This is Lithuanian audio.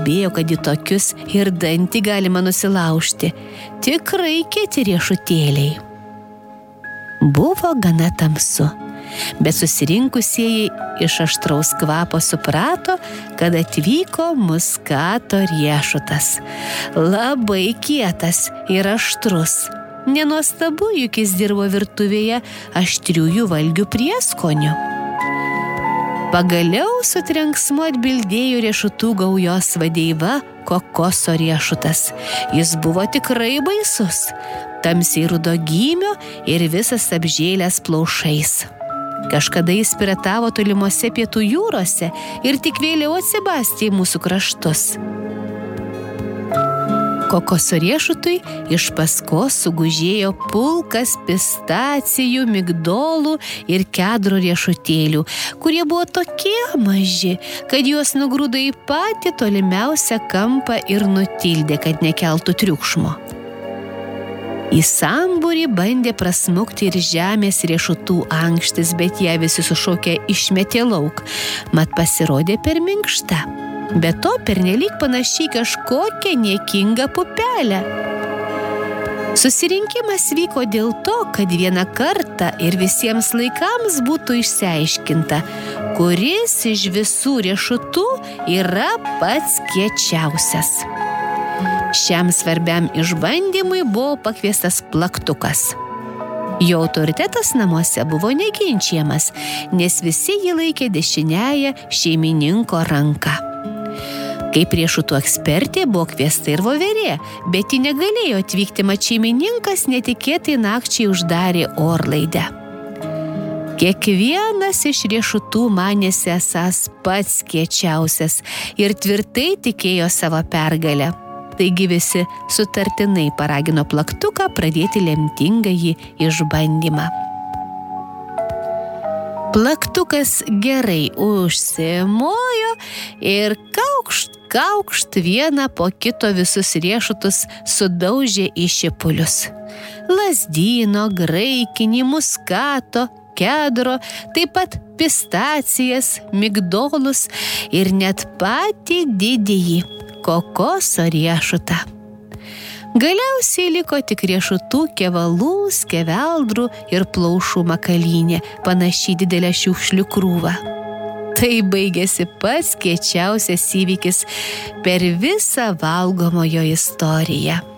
nekalbėjo, kad į tokius ir dantį galima nusilaužti. Tikrai kieti riešutėliai. Buvo gana tamsu, bet susirinkusieji iš aštraus kvapo suprato, kad atvyko muskato riešutas. Labai kietas ir aštrus. Nenuostabu, juk jis dirbo virtuvėje aštriųjų valgių prieskonių. Pagaliau su trenksmu atbildėjo riešutų gaujos vadeiva kokoso riešutas. Jis buvo tikrai baisus, tamsiai rudo gymio ir visas apžėlęs plaušais. Kažkada jis piratavo tolimose pietų jūrose ir tik vėliau atsibastė į mūsų kraštus. Kokoso riešutui iš paskos sugužėjo pulkas pistacijų, migdolų ir kedro riešutėlių, kurie buvo tokie maži, kad juos nugrūdo į patį tolimiausią kampą ir nutildė, kad nekeltų triukšmo. Į sambūrį bandė prasmukti ir žemės riešutų ankštis, bet ją visi sušaukę išmetė lauk, mat pasirodė per minkšta. Be to pernelyg panašiai kažkokią niekingą pupelę. Susirinkimas vyko dėl to, kad vieną kartą ir visiems laikams būtų išsiaiškinta, kuris iš visų riešutų yra pats kiečiausias. Šiam svarbiam išbandymui buvo pakviestas Plaktukas. Jo autoritetas namuose buvo neginčiamas, nes visi jį laikė dešiniąją šeimininko ranką. Kaip riešutų ekspertė buvo kviesta ir voverė, bet ji negalėjo atvykti, mat šeimininkas netikėtai nakčiai uždarė orlaidę. Kiekvienas iš riešutų manėsi esąs pats kiečiausias ir tvirtai tikėjo savo pergalę. Taigi visi sutartinai paragino Plaktuką pradėti lemtingąjį išbandymą. Plaktukas gerai užsimojo ir kaukšt vieną po kito visus riešutus sudaužė į šipulius. Lazdyno, graikinį, muskato, kedro, taip pat pistacijas, migdolus ir net patį didįjį kokoso riešutą. Galiausiai liko tik riešutų kevalų, skeveldrų ir plaušų makalynė, panašiai didelę šiukšlių krūvą. Tai baigėsi pats kiečiausias įvykis per visą valgomojo istoriją.